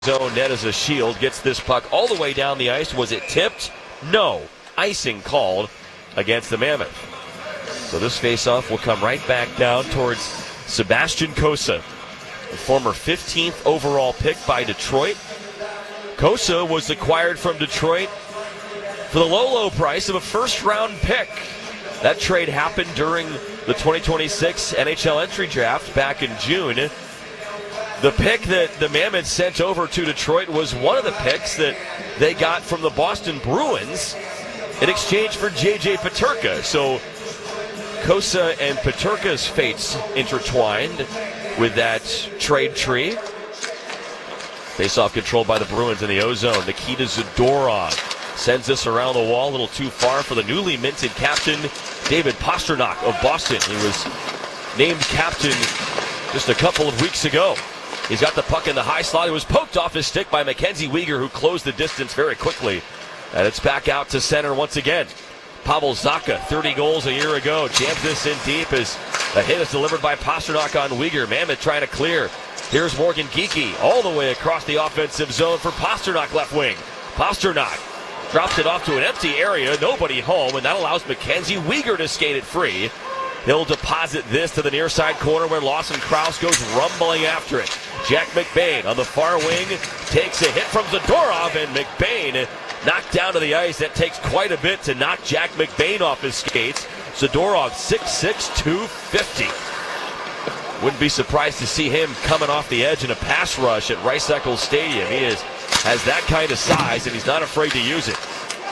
Zone net as a shield, gets this puck all the way down the ice. Was it tipped? No. Icing called against the Mammoth. So this faceoff will come right back down towards Sebastian Cossa, the former 15th overall pick by Detroit. Cossa was acquired from Detroit for the low price of a first-round pick. That trade happened during the 2026 NHL entry draft back in June. The pick that the Mammoth sent over to Detroit was one of the picks that they got from the Boston Bruins in exchange for J.J. Peterka. So Cossa and Peterka's fates intertwined with that trade tree. Face-off controlled by the Bruins in the O-zone. Nikita Zadorov sends this around the wall, a little too far for the newly minted captain, David Pastrnak of Boston. He was named captain just a couple of weeks ago. He's got the puck in the high slot. It was poked off his stick by Mackenzie Weegar, who closed the distance very quickly. And it's back out to center once again. Pavel Zacha, 30 goals a year ago, jams this in deep as the hit is delivered by Pastrnak on Weegar. Mammoth trying to clear. Here's Morgan Geekie all the way across the offensive zone for Pastrnak left wing. Pastrnak drops it off to an empty area, nobody home, and that allows Mackenzie Weegar to skate it free. He'll deposit this to the near side corner where Lawson Crouse goes rumbling after it. Jack McBain on the far wing takes a hit from Zadorov, and McBain knocked down to the ice. That takes quite a bit to knock Jack McBain off his skates. Zadorov 6'6", 250. Wouldn't be surprised to see him coming off the edge in a pass rush at Rice-Eccles Stadium. He has that kind of size, and he's not afraid to use it.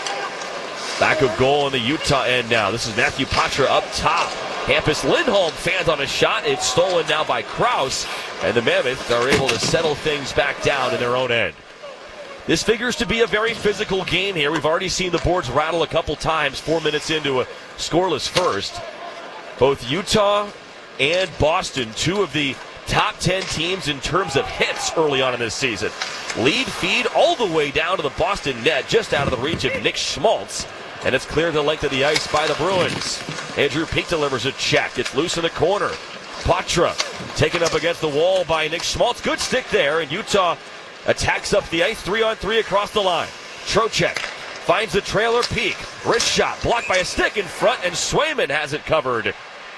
Back of goal on the Utah end now. This is Matthew Patra up top. Hampus Lindholm fans on a shot. It's stolen now by Crouse, and the Mammoth are able to settle things back down in their own end. This figures to be a very physical game here. We've already seen the boards rattle a couple times, 4 minutes into a scoreless first. Both Utah and Boston, two of the top 10 teams in terms of hits early on in this season. Lead feed all the way down to the Boston net, just out of the reach of Nick Schmaltz. And it's cleared the length of the ice by the Bruins. Andrew Peeke delivers a check. It's loose in the corner. Patra taken up against the wall by Nick Schmaltz. Good stick there, and Utah attacks up the ice 3-on-3 across the line. Trocheck finds the trailer. Peeke. Wrist shot blocked by a stick in front, and Swayman has it covered.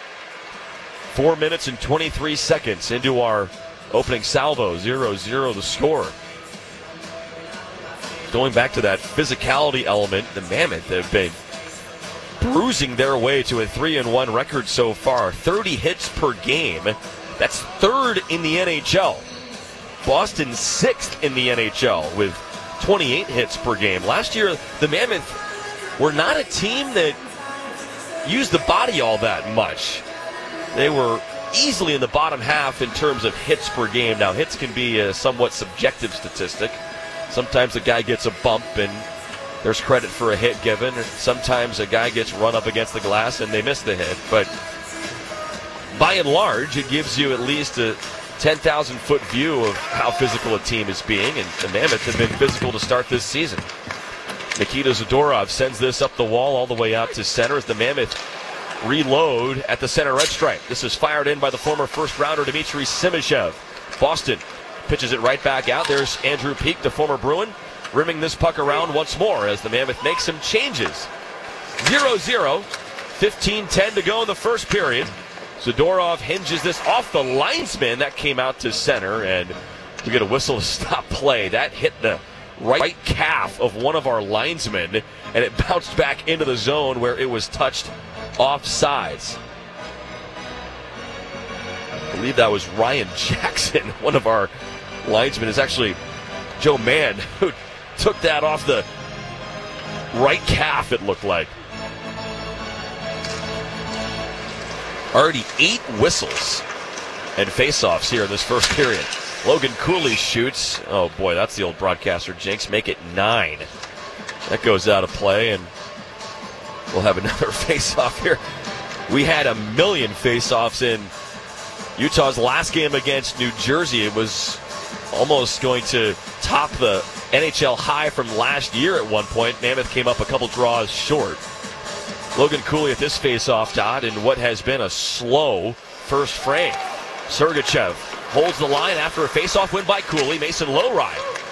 4 minutes and 23 seconds into our opening salvo. 0-0 the score. Going back to that physicality element, the Mammoth have been bruising their way to a 3-1 record so far. 30 hits per game. That's third in the NHL. Boston sixth in the NHL with 28 hits per game. Last year, the Mammoth were not a team that used the body all that much. They were easily in the bottom half in terms of hits per game. Now, hits can be a somewhat subjective statistic. Sometimes a guy gets a bump and there's credit for a hit given. Sometimes a guy gets run up against the glass and they miss the hit. But by and large, it gives you at least a 10,000-foot view of how physical a team is being. And the Mammoth have been physical to start this season. Nikita Zadorov sends this up the wall all the way out to center as the Mammoth reload at the center red stripe. This is fired in by the former first-rounder Dmitry Simashev. Boston pitches it right back out. There's Andrew Peeke, the former Bruin, rimming this puck around once more as the Mammoth makes some changes. 0-0, 15-10 to go in the first period. Zadorov hinges this off the linesman. That came out to center, and we get a whistle to stop play. That hit the right calf of one of our linesmen, and it bounced back into the zone where it was touched offsides. I believe that was Ryan Jackson, one of our linesmen. Is actually Joe Mann, who took that off the right calf, it looked like. Already 8 whistles and face-offs here in this first period. Logan Cooley shoots. Oh boy, that's the old broadcaster jinx. Make it 9. That goes out of play, and we'll have another face-off here. We had a million face-offs in Utah's last game against New Jersey. It was almost going to top the NHL high from last year at one point. Mammoth came up a couple draws short. Logan Cooley at this face-off dot in what has been a slow first frame. Sergachev holds the line after a face-off win by Cooley. Mason Lowry